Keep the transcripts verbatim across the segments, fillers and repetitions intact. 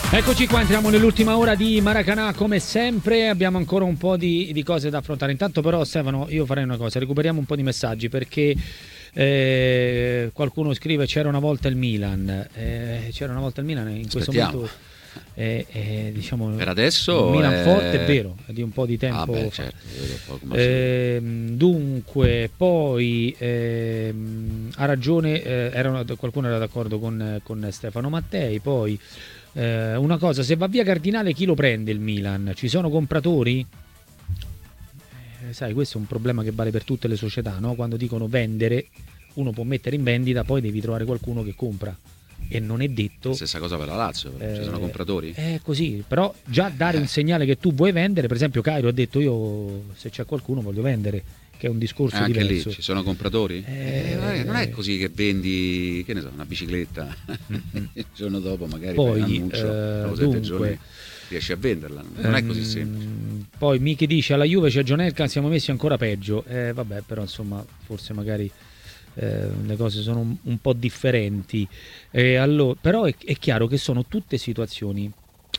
Eccoci qua, entriamo nell'ultima ora di Maracanà come sempre, abbiamo ancora un po' di, di cose da affrontare. Intanto però Stefano, io farei una cosa, recuperiamo un po' di messaggi perché eh, qualcuno scrive c'era una volta il Milan, eh, c'era una volta il Milan in questo Aspettiamo. momento eh, eh, diciamo Per adesso il Milan è... forte, è vero, è di un po' di tempo ah, beh, fa. certo, poco Eh, dunque poi ehm, ha ragione, eh, era, qualcuno era d'accordo con, con Stefano Mattei. Poi eh, una cosa, se va via Cardinale chi lo prende il Milan? Ci sono compratori? Eh, sai, questo è un problema che vale per tutte le società, no? Quando dicono vendere, uno può mettere in vendita, poi devi trovare qualcuno che compra. E non è detto. Stessa cosa per la Lazio, eh, ci sono compratori? È così, però già dare un segnale che tu vuoi vendere, per esempio Cairo ha detto io se c'è qualcuno voglio vendere, che è un discorso eh, anche diverso. Lì ci sono compratori? Eh, eh, non è così che vendi, che ne so, una bicicletta il giorno dopo magari poi, fai un annuncio, eh, dopo dunque, sette giorni riesci a venderla, non è così semplice. Poi Miki dice alla Juve c'è Gionelka, siamo messi ancora peggio, eh, vabbè, però insomma forse magari Eh, le cose sono un, un po' differenti, eh, allora, però è, è chiaro che sono tutte situazioni,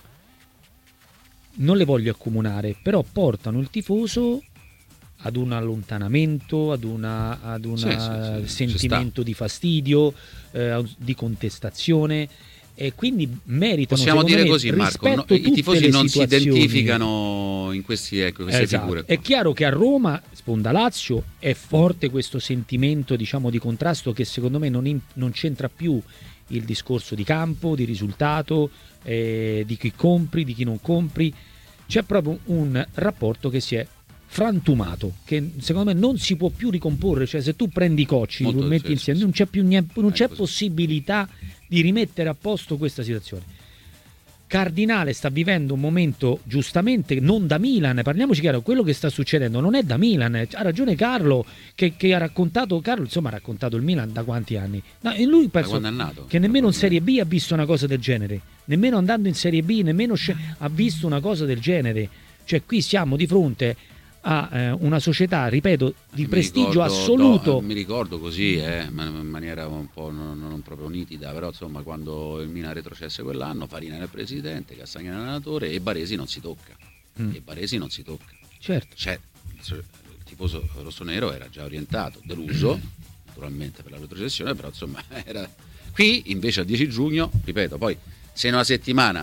non le voglio accomunare, però portano il tifoso ad un allontanamento, ad un ad una sì, sì, sì, sentimento di fastidio, eh, di contestazione, e quindi meritano, possiamo dire me, così, Marco, no, i tifosi non si identificano in questi, ecco, queste esatto. figure qua. È chiaro che a Roma, sponda Lazio, è forte questo sentimento, diciamo, di contrasto che secondo me non, in, non c'entra più il discorso di campo, di risultato, eh, di chi compri, di chi non compri. C'è proprio un rapporto che si è frantumato, che secondo me non si può più ricomporre. Cioè, se tu prendi i cocci, Molto, li metti sì, insieme, sì, non c'è più niente, non c'è così. possibilità di rimettere a posto questa situazione. Cardinale sta vivendo un momento, giustamente, non da Milan, parliamoci chiaro, quello che sta succedendo non è da Milan, ha ragione Carlo che, che ha raccontato, Carlo insomma ha raccontato il Milan da quanti anni, no, e lui penso da quando è nato, che nemmeno in Serie B ha visto una cosa del genere, nemmeno andando in Serie B, nemmeno ha visto una cosa del genere, cioè qui siamo di fronte a eh, una società, ripeto, di mi prestigio ricordo, assoluto. No, mi ricordo così, eh, in maniera un po' non, non proprio nitida, però insomma quando il Milan retrocesse quell'anno, Farina era il presidente, Castagna era l'allenatore e Baresi non si tocca. Mm. E Baresi non si tocca. Certo. Cioè, il tifoso rossonero era già orientato, deluso, naturalmente per la retrocessione, però insomma era qui invece al dieci giugno, ripeto, poi se in una settimana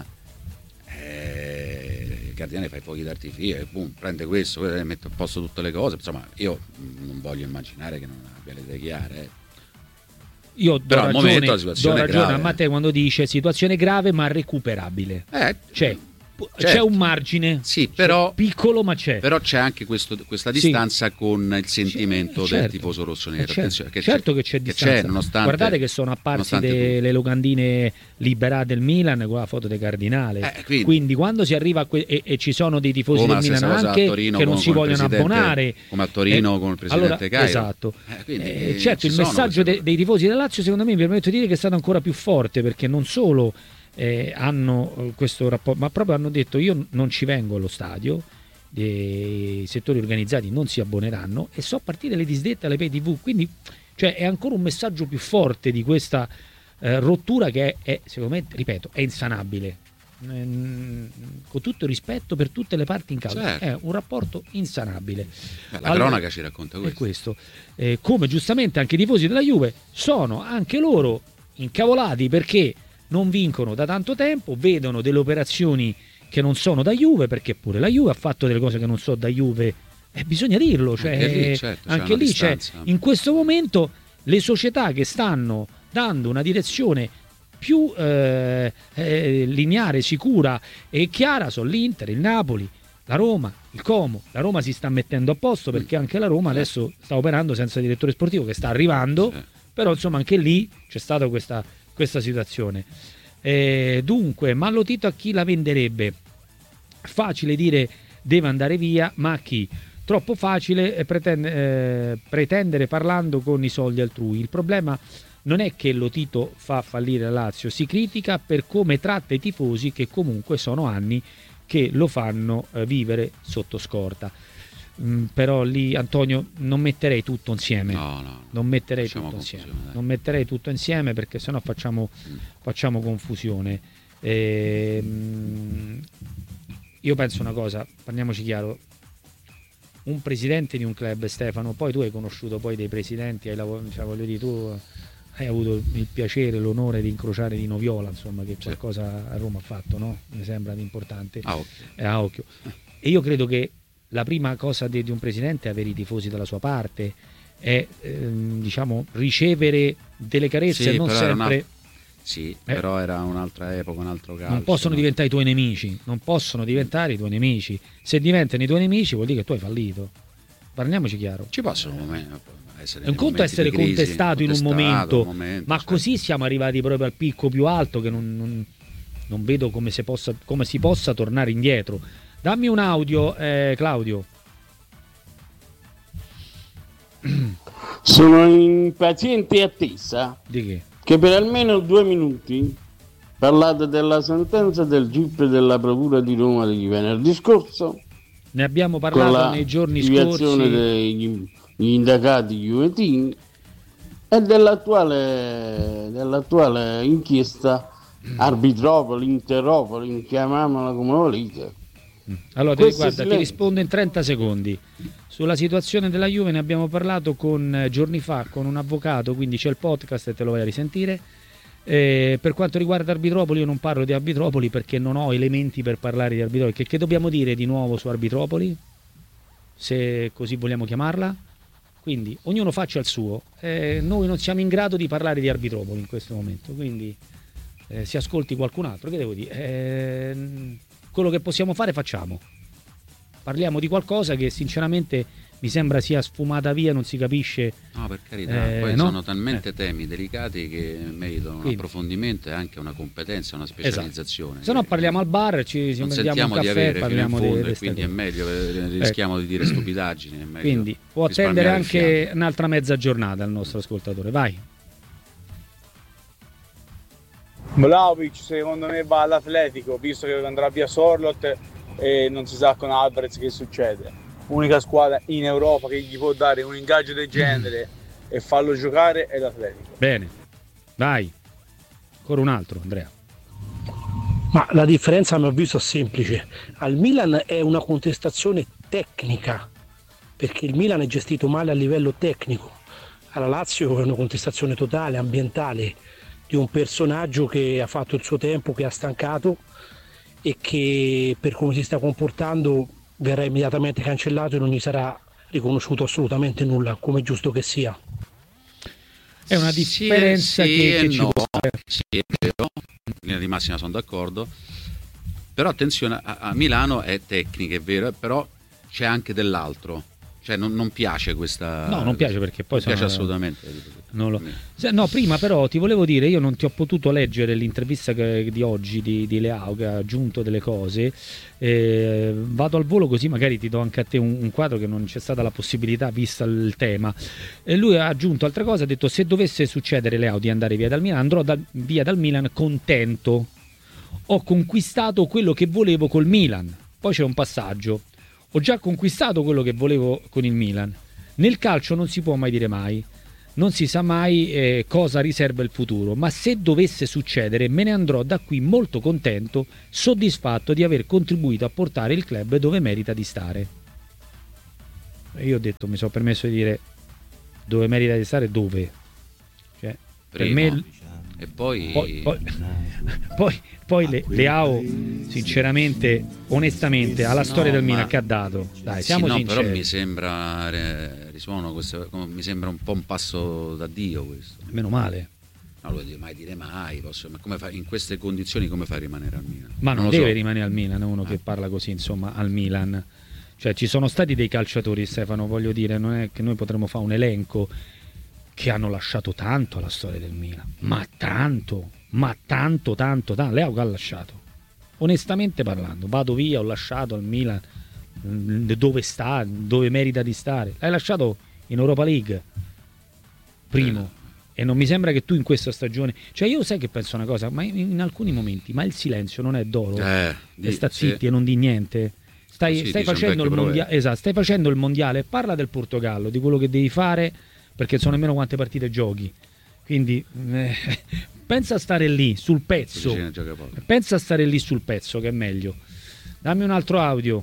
Cardinale fa i fuochi d'artificio e boom, prende questo, mette a posto tutte le cose, insomma io non voglio immaginare che non abbia le idee chiare, eh. Io do però ragione, al momento la situazione do ragione è grave, a Matteo quando dice situazione grave ma recuperabile, eh, cioè certo. C'è un margine, sì, però, piccolo ma c'è. Però c'è anche questo, questa distanza sì. con il sentimento certo. del tifoso rossonero. Certo, che certo c'è, che c'è che distanza. C'è, nonostante, guardate che sono apparsi le locandine liberate del Milan con la foto del Cardinale. Eh, quindi, quindi quando si arriva a que- e, e ci sono dei tifosi del Milan anche che non con, si vogliono abbonare. Come a Torino eh, con il presidente allora, Cairo. Esatto. Eh, quindi, eh, certo, il messaggio de- dei tifosi del Lazio secondo me, mi permetto di dire che è stato ancora più forte, perché non solo Eh, hanno questo rapporto, ma proprio hanno detto io non ci vengo allo stadio, i settori organizzati non si abboneranno e so partire le disdette alle pay tv, quindi cioè, è ancora un messaggio più forte di questa eh, rottura che è, è, secondo me, ripeto, è insanabile, ehm, con tutto il rispetto per tutte le parti in causa, certo. È un rapporto insanabile. Eh, la allora, cronaca ci racconta questo, è questo. Eh, come giustamente anche i tifosi della Juve sono anche loro incavolati perché non vincono da tanto tempo, vedono delle operazioni che non sono da Juve, perché pure la Juve ha fatto delle cose che non sono da Juve, e eh, bisogna dirlo, cioè, anche lì, certo, anche lì c'è, in questo momento le società che stanno dando una direzione più eh, eh, lineare, sicura e chiara sono l'Inter, il Napoli, la Roma, il Como. La Roma si sta mettendo a posto perché anche la Roma adesso sta operando senza direttore sportivo, che sta arrivando, però insomma anche lì c'è stata questa questa situazione. Eh, dunque, Mallotito a chi la venderebbe? Facile dire deve andare via, ma a chi? Troppo facile pretende, eh, pretendere parlando con i soldi altrui. Il problema non è che Lotito fa fallire la Lazio, si critica per come tratta i tifosi, che comunque sono anni che lo fanno eh, vivere sotto scorta. Mm, però lì, Antonio, non metterei tutto insieme. No, no, non metterei tutto insieme. Non metterei tutto insieme perché sennò facciamo, mm. facciamo confusione. Ehm, io penso una cosa, parliamoci chiaro, un presidente di un club, Stefano, poi tu hai conosciuto poi dei presidenti, hai lavorato, cioè, voglio dire, tu hai avuto il piacere, l'onore di incrociare Dino Viola, insomma, che qualcosa a Roma ha fatto, no? Mi sembra di importante. A occhio. Eh, a occhio. E io credo che la prima cosa di, di un presidente è avere i tifosi dalla sua parte, è ehm, diciamo ricevere delle carezze, sì, non sempre... Una... Sì, eh. però era un'altra epoca, un altro calcio. Non possono no? diventare i tuoi nemici, non possono diventare i tuoi nemici. Se diventano i tuoi nemici vuol dire che tu hai fallito. Parliamoci chiaro. Ci possono essere è un conto essere crisi, contestato, contestato in un momento, un momento ma certo. Così siamo arrivati proprio al picco più alto che non, non, non vedo come si, possa, come si possa tornare indietro. Dammi un audio, eh, Claudio. Sono in paziente attesa di che? che per almeno due minuti parlate della sentenza del G I P della Procura di Roma di venerdì scorso. Ne abbiamo parlato nei giorni scorsi. Degli indagati juvetini e dell'attuale, dell'attuale inchiesta Arbitropoli, Interopoli, chiamiamola come volete. Allora ti, guarda, ti rispondo in trenta secondi. Sulla situazione della Juve ne abbiamo parlato con giorni fa con un avvocato, quindi c'è il podcast e te lo vai a risentire. Eh, per quanto riguarda Arbitropoli, io non parlo di Arbitropoli perché non ho elementi per parlare di Arbitropoli. Che, che dobbiamo dire di nuovo su Arbitropoli, se così vogliamo chiamarla? Quindi ognuno faccia il suo. Eh, noi non siamo in grado di parlare di Arbitropoli in questo momento, quindi eh, si ascolti qualcun altro. Che devo dire? Eh, quello che possiamo fare facciamo. Parliamo di qualcosa che sinceramente mi sembra sia sfumata via, non si capisce. No, per carità, eh, poi no? sono talmente eh. temi delicati che meritano Quindi. un approfondimento e anche una competenza, una specializzazione. Esatto. Se no parliamo al bar, ci, ci non mettiamo un caffè, di avere parliamo fino in fondo, di, e quindi è meglio, rischiamo ecco. di dire stupidaggini. È meglio quindi può attendere anche un'altra mezza giornata al nostro ascoltatore, vai. Vlahovic secondo me va all'Atletico, visto che andrà via Sorloth e non si sa con Alvarez che succede. Unica squadra in Europa che gli può dare un ingaggio del genere mm. e farlo giocare è l'Atletico. Bene, vai. Ancora un altro, Andrea. Ma la differenza a mio avviso è semplice. Al Milan è una contestazione tecnica, perché il Milan è gestito male a livello tecnico. Alla Lazio è una contestazione totale, ambientale, di un personaggio che ha fatto il suo tempo, che ha stancato e che per come si sta comportando verrà immediatamente cancellato e non gli sarà riconosciuto assolutamente nulla, come è giusto che sia. È una differenza sì, che, sì che ci no, può stare. Sì, è vero, in linea di massima sono d'accordo, però attenzione, a, a Milano è tecnica, è vero, però c'è anche dell'altro. Cioè non, non piace questa... No, non piace perché poi... Non sono... piace assolutamente. Non lo... No, prima però ti volevo dire, io non ti ho potuto leggere l'intervista che, di oggi di, di Leao, che ha aggiunto delle cose. Eh, vado al volo così magari ti do anche a te un, un quadro che non c'è stata la possibilità vista il tema. E lui ha aggiunto altre cose, ha detto: se dovesse succedere Leao di andare via dal Milan, andrò da, via dal Milan contento. Ho conquistato quello che volevo col Milan. Poi c'è un passaggio. Ho già conquistato quello che volevo con il Milan. Nel calcio non si può mai dire mai, non si sa mai eh, cosa riserva il futuro, ma se dovesse succedere me ne andrò da qui molto contento, soddisfatto di aver contribuito a portare il club dove merita di stare. E io ho detto, mi sono permesso di dire dove merita di stare, dove? Cioè, per me... E poi... Poi, poi, poi, poi le, Leao, sinceramente, onestamente, alla sì, storia no, del ma... Milan che ha dato, dai, siamo sì, no, sinceri. Però mi sembra, eh, risuono questo, mi sembra un po' un passo da Dio questo. Meno male. No, lo devo mai dire mai, posso, ma come fa, in queste condizioni come fai a rimanere al Milan? Ma non, non deve so. rimanere al Milan uno eh. che parla così, insomma, al Milan. Cioè, ci sono stati dei calciatori, Stefano, voglio dire, non è che noi potremmo fare un elenco, che hanno lasciato tanto alla storia del Milan, ma tanto, ma tanto, tanto, tanto. Leao che ha lasciato, onestamente parlando, vado via, ho lasciato al Milan dove sta, dove merita di stare. L'hai lasciato in Europa League, primo, eh. e non mi sembra che tu in questa stagione, cioè io sai che penso una cosa, ma in, in alcuni momenti, ma il silenzio non è d'oro, eh, e sta sì. zitti e non di niente. Stai, sì, stai facendo il mondiale, esatto, stai facendo il mondiale, parla del Portogallo, di quello che devi fare, perché sono nemmeno quante partite giochi, Quindi eh, pensa a stare lì sul pezzo, pensa a stare lì sul pezzo che è meglio. Dammi un altro audio.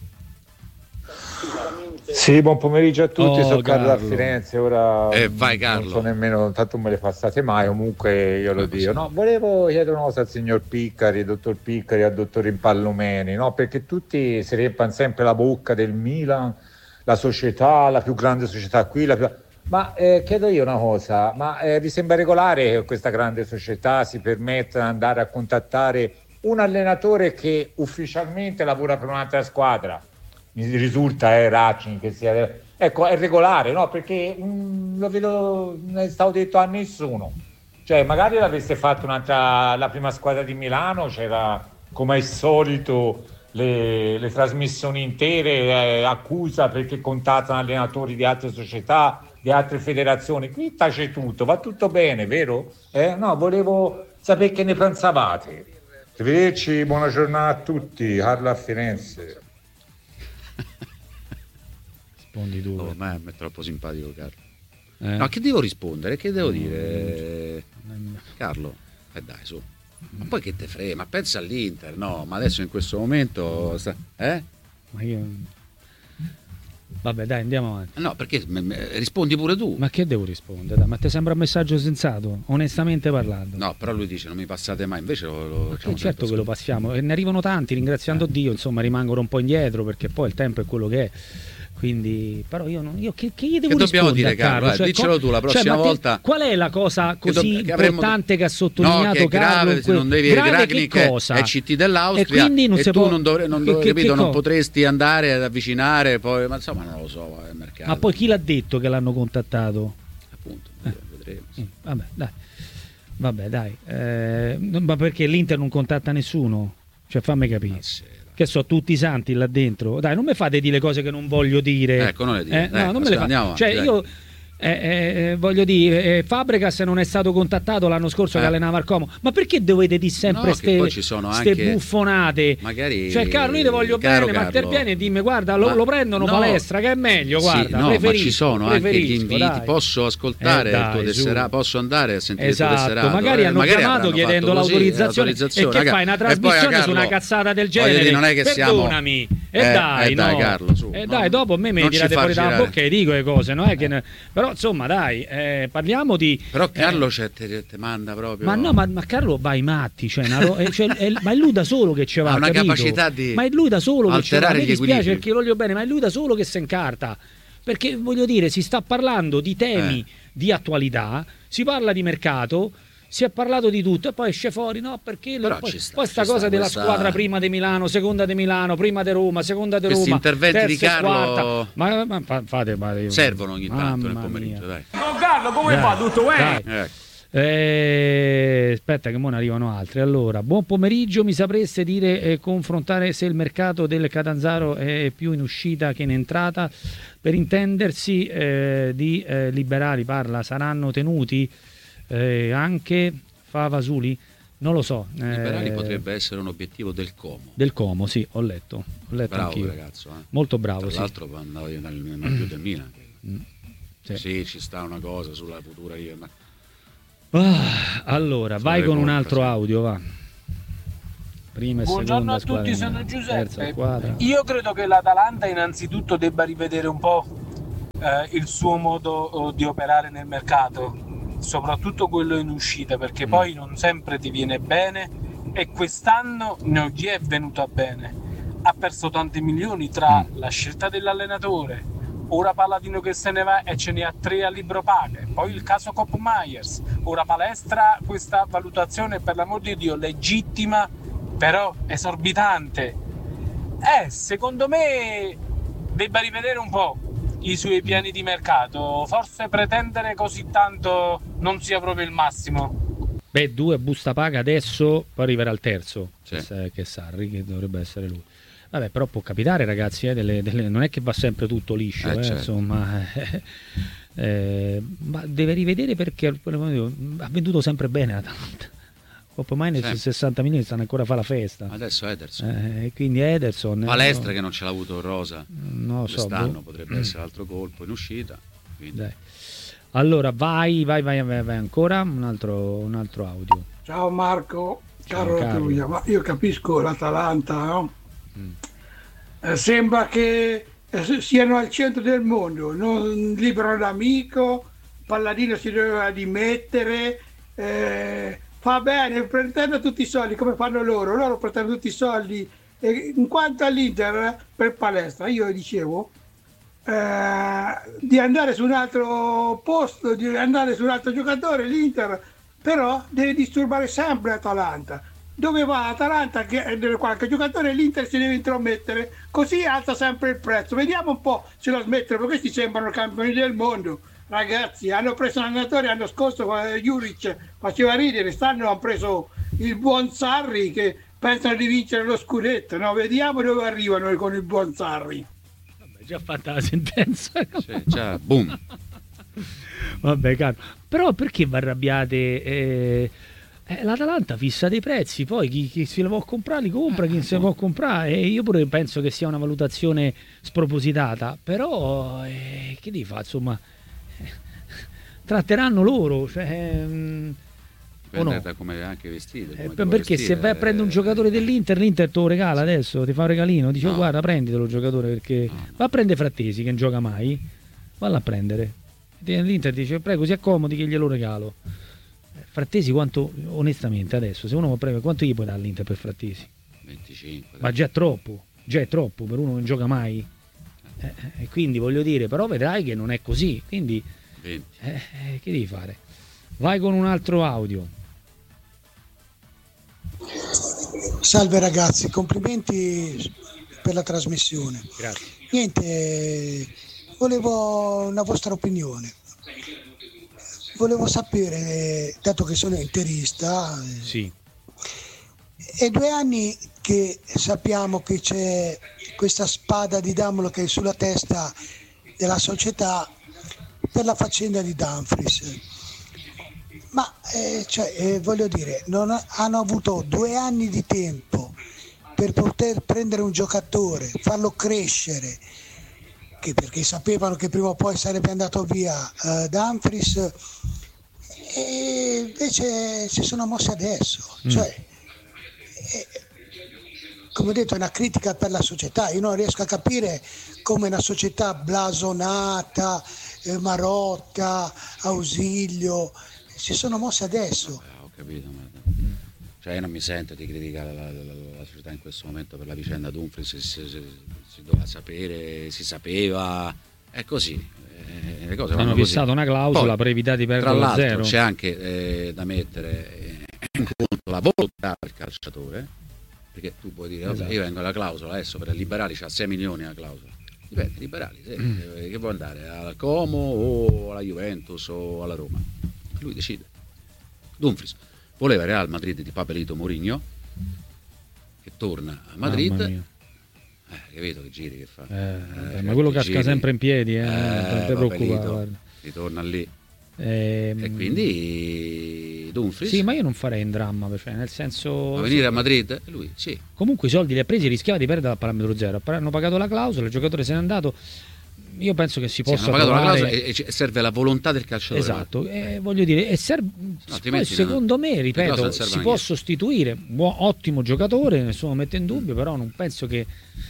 Sì, buon pomeriggio a tutti, Oh, sono Carlo da Carlo. Firenze. Ora Eh, vai, Carlo. non so nemmeno, tanto non me le passate mai, comunque io lo Eh, dico. No, volevo chiedere una cosa al signor Piccari, al dottor Piccari, al dottor Impallomeni, no? Perché tutti si riempiono sempre la bocca del Milan, la società, la più grande società qui, la più... Ma eh, chiedo io una cosa, ma eh, vi sembra regolare che questa grande società si permetta di andare a contattare un allenatore che ufficialmente lavora per un'altra squadra? Mi risulta eh, Racing che sia, ecco, è regolare, no? Perché mh, lo vedo, non è stato detto a nessuno. Cioè, magari l'avesse fatto un'altra, la prima squadra di Milano, c'era come al solito le, le trasmissioni intere, eh, accusa perché contattano allenatori di altre società, di altre federazioni. Qui tace tutto, va tutto bene, vero? Eh? No, volevo sapere che ne pensavate. Arrivederci, buona giornata a tutti, Carlo a Firenze. Rispondi tu. Oh, ma è troppo simpatico, Carlo. Eh? No, che devo rispondere? Che devo Mm. dire? Carlo, eh dai, su. Ma poi che te frega? Ma pensa all'Inter, no? Ma adesso in questo momento... sta- Eh? Ma io... Vabbè, dai, andiamo avanti. No, perché me- me- rispondi pure tu. Ma che devo rispondere? Dai, ma ti sembra un messaggio sensato? Onestamente parlando. No, però lui dice non mi passate mai, invece lo, lo Ma facciamo che certo sempre che lo su. passiamo e ne arrivano tanti, ringraziando Eh. Dio, insomma, rimangono un po' indietro perché poi il tempo è quello che è. Quindi, però io, non, io che, che gli devo Che dobbiamo rispondere dire, a Carlo? Eh, Cioè, diccelo co- tu la cioè, prossima ma te- volta. Qual è la cosa Che così dobb- che avremmo- importante che ha No, sottolineato che è Carlo? grave, in se que- non devi grave Ragnick che cosa? è C T dell'Austria E quindi non e si tu può- non, dovre- non, che- dov- che- capito, che non co- potresti andare ad avvicinare poi, ma insomma non lo so, è mercato. Ma poi chi l'ha detto che l'hanno contattato? Appunto, Eh. vedremo. Mm, Vabbè, dai. Vabbè, dai. Eh, ma perché l'Inter non contatta nessuno? Cioè, fammi capire. Ma sì, Che so, tutti i santi là dentro. Dai, non mi fate dire cose che non voglio dire. Ecco, non le dire. Eh, Dai, no, non me le fa. andiamo avanti, Cioè, dai. io eh, eh, voglio dire, eh, Fabregas non è stato contattato l'anno scorso Eh. che allenava al Como. Ma perché dovete dire sempre No, che poi ci sono ste anche- buffonate? magari Cioè, Carlo, io ti voglio caro bene, ma Carlo, intervieni e dimmi, guarda, lo, ma- lo prendono no, palestra, che è meglio, sì, guarda. no, ma preferisco, ci sono anche gli preferisco, inviti, dai. posso ascoltare Eh, il tuo dai, tesserato, su. posso andare a sentire il tuo Esatto, tesserato? magari Eh, hanno magari chiamato avranno chiedendo fatto così, l'autorizzazione, l'autorizzazione, e che raga- fai una e poi, trasmissione Carlo, su una cazzata del voglio genere? dire, non è che siamo- Perdonami. E Eh, dai, eh, dai, no. Carlo, su, Eh, no. dai, dopo a me mi Non ci tirate far fuori dalla girare. bocca e dico le cose, no? È che ne- Però insomma, dai, eh, parliamo di Però eh, Carlo cioè, te, te manda proprio... ma no, ma, ma Carlo va ai matti, cioè, una ro- eh, cioè, è, ma è lui da solo che ci va, Ha una capito? capacità di Ma è lui da solo che ci va. A alterare me gli dispiace equilibri. perché voglio bene, ma è lui da solo che si incarta. Perché voglio dire, si sta parlando di temi Eh. di attualità, si parla di mercato, si è parlato di tutto e poi esce fuori, no? Perché Però poi, ci sta, poi sta ci cosa sta della questa- squadra prima di Milano, seconda di Milano, prima di Roma, seconda di Questi Roma, interventi di terza e Carlo quarta. Ma, ma fa- fate, fate servono ogni tanto nel Mamma pomeriggio, mia. dai. Don Carlo, come Dai, va? Tutto bene? dai. Ecco. Eh, aspetta che mo ne arrivano altri. Allora, buon pomeriggio, mi sapreste dire eh, confrontare se il mercato del Catanzaro è più in uscita che in entrata? Per intendersi, eh, di eh, liberali parla, saranno tenuti eh, anche Favasuli? Non lo so. eh, Liberali potrebbe essere un obiettivo del Como. Del Como, sì, ho letto. Ho letto Bravo anch'io. ragazzo, eh. Molto bravo, Tra sì. l'altro andava nel, nel maggio del Milan. Sì. Sì, ci sta una cosa sulla futura io, ma Ah, allora, Sono vai le con un colpe, altro sì. audio, va. Prima e Buongiorno seconda a tutti, squadra, sono terza Giuseppe. squadra. Io credo che l'Atalanta innanzitutto debba rivedere un po' eh, il suo modo eh, di operare nel mercato, soprattutto quello in uscita, perché Mm. poi non sempre ti viene bene e quest'anno non gli è venuta bene. Ha perso tanti milioni tra Mm. la scelta dell'allenatore, ora Palladino che se ne va e ce ne ha tre a libro paga, poi il caso Cop Myers, ora Palestra, questa valutazione per l'amor di Dio legittima però esorbitante. Eh, secondo me debba rivedere un po' i suoi piani di mercato, forse pretendere così tanto non sia proprio il massimo. Beh, due busta paga adesso, poi arriverà il terzo, Sì. che sa- che è Sarri, che dovrebbe essere lui. Vabbè, però può capitare, ragazzi, eh, delle- delle- non è che va sempre tutto liscio, Eh, eh, certo. insomma. eh, eh, ma deve rivedere perché ha venduto sempre bene l'Atalanta. Poi mai nei Sì. sessanta minuti stanno ancora a fare la festa. adesso Ederson. Eh, quindi Ederson... Palestra no, che non ce l'ha avuto Rosa non lo so, quest'anno, boh. potrebbe essere altro colpo in uscita. Quindi. Dai. Allora vai, vai, vai, vai, vai ancora un altro, un altro audio. Ciao Marco, caro Latruia, ma io capisco l'Atalanta, no? Mm. Eh, sembra che eh, siano al centro del mondo, non liberano l'amico, Palladino si doveva dimettere, eh, fa bene, prendendo tutti i soldi come fanno loro, loro prendono tutti i soldi. E in quanto all'Inter per Palestra, io dicevo eh, di andare su un altro posto, di andare su un altro giocatore, l'Inter però deve disturbare sempre l'Atalanta. Dove va l'Atalanta che deve qualche giocatore, l'Inter si deve intromettere, così alza sempre il prezzo. Vediamo un po' se lo smettono, perché questi sembrano campioni del mondo. Ragazzi, hanno preso un allenatore l'anno scorso, Juric faceva ridere, stanno hanno preso il buon Sarri che pensano di vincere lo scudetto, no? Vediamo dove arrivano con il buon Sarri. Vabbè, già fatta la sentenza. Sì, già, boom. Vabbè, caro. Però perché vi arrabbiate? Eh, eh, L'Atalanta fissa dei prezzi, poi chi, chi se li può comprare li compra, chi se li può comprare. E io pure penso che sia una valutazione spropositata, però eh, che devi fare, insomma, eh, tratteranno loro, cioè... Mh, dipende da come anche vestito, come eh, perché vestire, se vai a prendere un giocatore dell'Inter, l'Inter te lo regala adesso, ti fa un regalino, dice no. Guarda prenditelo il giocatore, perché no. Va a prendere Frattesi che non gioca mai, valla a prendere, l'Inter dice prego si accomodi che glielo regalo. Frattesi quanto, onestamente adesso se uno può prendere, quanto gli puoi dare all'Inter per Frattesi? venticinque, ma già è troppo, già è troppo per uno che non gioca mai, eh, eh, quindi voglio dire, però vedrai che non è così, quindi eh, eh, che devi fare? Vai con un altro audio. Salve ragazzi, complimenti per la trasmissione. Grazie. Niente, volevo una vostra opinione. Volevo sapere, dato che sono interista, sì. È due anni che sappiamo che c'è questa spada di Damocle sulla testa della società per la faccenda di Dumfries. Ma eh, cioè, eh, voglio dire, non ha, hanno avuto due anni di tempo per poter prendere un giocatore, farlo crescere, che perché sapevano che prima o poi sarebbe andato via uh, Dumfries, e invece si sono mossi adesso. Mm. Cioè, eh, come ho detto, è una critica per la società. Io non riesco a capire come una società blasonata, eh, Marotta, Ausilio, si sono mosse adesso. Vabbè, ho capito, ma... cioè io non mi sento di criticare la, la, la società in questo momento per la vicenda Dumfries, si, si, si doveva sapere, si sapeva, è così. Eh, le cose hanno fissato una clausola per evitare di perdere lo zero. Tra l'altro c'è anche eh, da mettere in conto la volontà del calciatore, perché tu puoi dire, esatto. Io vengo alla clausola adesso per liberali, c'ha sei milioni la clausola. Dipende, liberali, sì. mm. Che vuoi andare al Como o alla Juventus o alla Roma? Lui decide. Dumfries voleva Real Madrid di Papelito Mourinho, che torna a Madrid, eh, capito che giri che fa, eh, eh, ma quello casca giri. Sempre in piedi, eh, non ti preoccupare, ritorna lì, ehm... e quindi Dumfries sì, ma io non farei un dramma, cioè, nel senso, a venire sì. A Madrid lui sì, comunque i soldi li ha presi, rischiava di perdere al parametro zero, hanno pagato la clausola, il giocatore se n'è andato. Io penso che si possa sì, hanno pagato trovare... la clausola e serve la volontà del calciatore. Esatto, eh, voglio dire, e serve... no, poi, secondo no, me, ripeto, si può sostituire, buon, ottimo giocatore, nessuno mette in dubbio, mm. però non penso che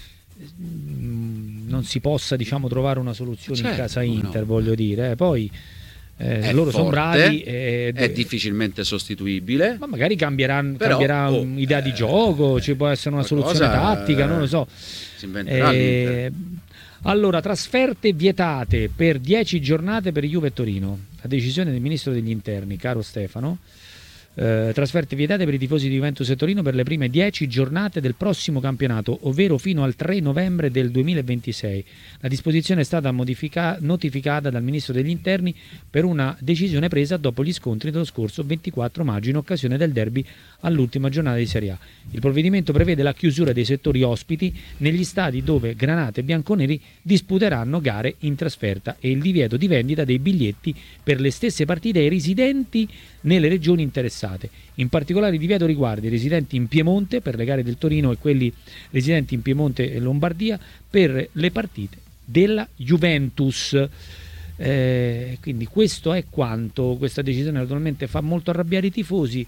mh, non si possa, diciamo, trovare una soluzione certo, in casa Inter, no. Voglio dire, eh, poi eh, loro forte, sono bravi, eh, è difficilmente sostituibile, ma magari cambieranno, però, cambierà oh, un'idea eh, di gioco, eh, ci può essere una soluzione tattica, eh, non lo so. Si inventerà eh, Allora, trasferte vietate per dieci giornate per Juve e Torino. La decisione del ministro degli interni, caro Stefano. Eh, trasferte vietate per i tifosi di Juventus e Torino per le prime dieci giornate del prossimo campionato, ovvero fino al tre novembre del duemilaventisei. La disposizione è stata modifica- notificata dal ministro degli interni per una decisione presa dopo gli scontri dello scorso ventiquattro maggio in occasione del derby all'ultima giornata di Serie A. Il provvedimento prevede la chiusura dei settori ospiti negli stadi dove Granata e Bianconeri disputeranno gare in trasferta e il divieto di vendita dei biglietti per le stesse partite ai residenti nelle regioni interessate. In particolare il divieto riguarda i residenti in Piemonte per le gare del Torino e quelli residenti in Piemonte e Lombardia per le partite della Juventus. Eh, quindi questo è quanto. Questa decisione naturalmente fa molto arrabbiare i tifosi,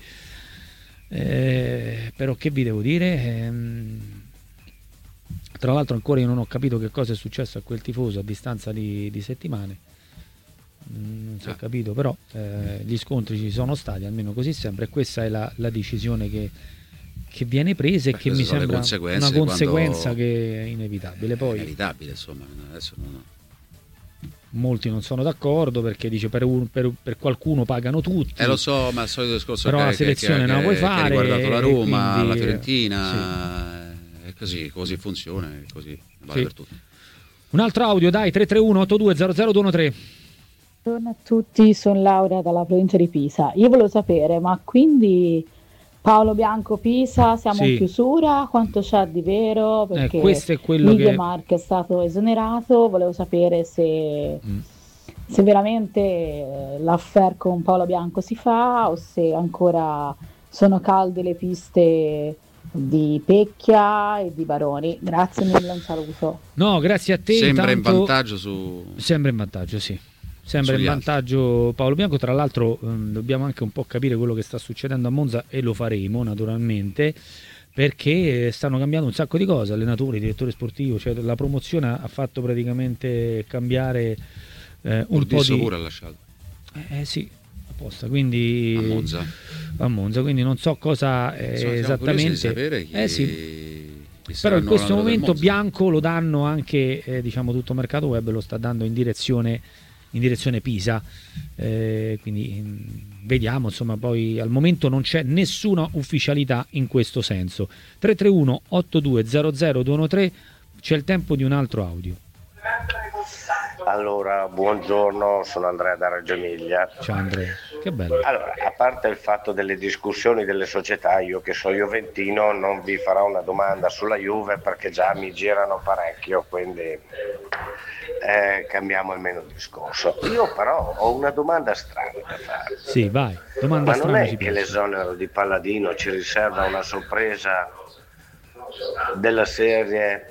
eh, però che vi devo dire, ehm, tra l'altro ancora io non ho capito che cosa è successo a quel tifoso a distanza di, di settimane, non si è capito, però eh, gli scontri ci sono stati, almeno così sembra, e questa è la, la decisione che, che viene presa e Beh, che mi sembra una conseguenza quando... che è inevitabile. Poi è inevitabile, insomma, adesso non... molti non sono d'accordo perché dice per, un, per, per qualcuno pagano tutti. Eh lo so, ma il solito discorso però che, la selezione che, non la puoi che, fare. Che ha riguardato la Roma, quindi, la Fiorentina, sì. È così, così funziona, è così, vale sì. per tutti. Un altro audio, dai, tre tre uno otto due zero zero due uno tre. Buongiorno a tutti, sono Laura dalla provincia di Pisa. Io volevo sapere, ma quindi Paolo Bianco Pisa siamo sì. in chiusura? Quanto c'ha di vero? Perché eh, questo è quello Miguel che... Mark è stato esonerato, volevo sapere se, mm. se veramente l'affair con Paolo Bianco si fa o se ancora sono calde le piste di Pecchia e di Baroni. Grazie mille, un saluto. No, grazie a te. Sembra intanto... in vantaggio su... Sembra in vantaggio, sì. Sembra in vantaggio Paolo Bianco. Tra l'altro ehm, dobbiamo anche un po' capire quello che sta succedendo a Monza, e lo faremo naturalmente, perché stanno cambiando un sacco di cose, allenatori, direttore sportivo, cioè la promozione ha fatto praticamente cambiare eh, un Urdisso po' di... pure ha lasciato. Eh, eh sì, apposta, quindi... A Monza. A Monza, quindi non so cosa eh, Insomma, esattamente... Di sapere chi... Eh sì. Però in questo momento Bianco lo danno anche, eh, diciamo, tutto il mercato web lo sta dando in direzione... in direzione Pisa, eh, quindi mh, vediamo, insomma, poi al momento non c'è nessuna ufficialità in questo senso. Tre tre uno otto due zero zero due uno tre, c'è il tempo di un altro audio. Allora, buongiorno, sono Andrea da Reggio Emilia. Ciao Andrea, che bello. Allora, a parte il fatto delle discussioni delle società, io che sono juventino non vi farò una domanda sulla Juve perché già mi girano parecchio, quindi eh, cambiamo almeno il discorso. Io però ho una domanda strana da fare. Sì, vai, domanda Ma strana. non è che l'esonero di Palladino ci riserva una sorpresa della serie...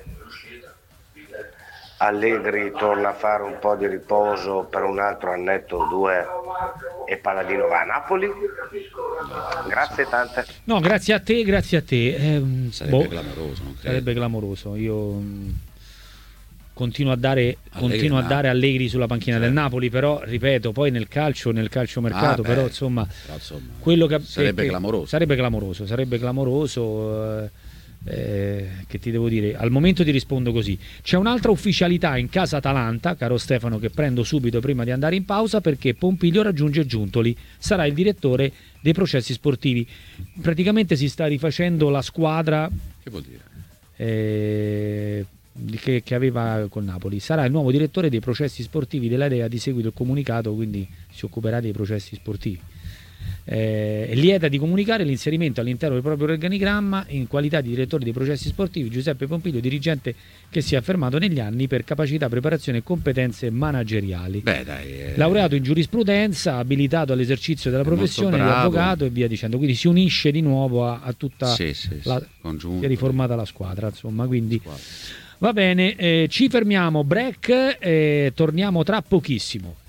Allegri torna a fare un po' di riposo per un altro annetto o due e Palladino va a Napoli? Grazie tante. No, grazie a te, grazie a te. Eh, sarebbe boh, clamoroso, non credo. Sarebbe clamoroso. Io mh, continuo a dare Allegri, continuo a dare Allegri sulla panchina certo. del Napoli, però ripeto, poi nel calcio, nel calciomercato, ah, però, insomma, però insomma, quello che sarebbe che, clamoroso. Sarebbe clamoroso, sarebbe clamoroso. Eh, Eh, che ti devo dire, al momento ti rispondo così. C'è un'altra ufficialità in casa Atalanta, caro Stefano, che prendo subito prima di andare in pausa, perché Pompilio raggiunge Giuntoli, sarà il direttore dei processi sportivi. Praticamente si sta rifacendo la squadra che vuol dire? Eh, che, che aveva col Napoli. Sarà il nuovo direttore dei processi sportivi della Lega, di seguito il comunicato, quindi si occuperà dei processi sportivi. Eh, è lieta di comunicare l'inserimento all'interno del proprio organigramma in qualità di direttore dei processi sportivi Giuseppe Pompilio, dirigente che si è affermato negli anni per capacità, preparazione e competenze manageriali. Beh, dai, eh... laureato in giurisprudenza, abilitato all'esercizio della professione di avvocato e via dicendo, quindi si unisce di nuovo a, a tutta sì, sì, la sì, si è riformata la squadra, insomma, quindi va bene, eh, ci fermiamo, break e torniamo tra pochissimo.